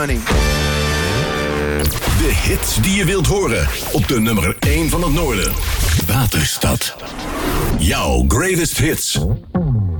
honey. De hits die je wilt horen op de nummer 1 van het noorden. Waterstad. Jouw greatest hits.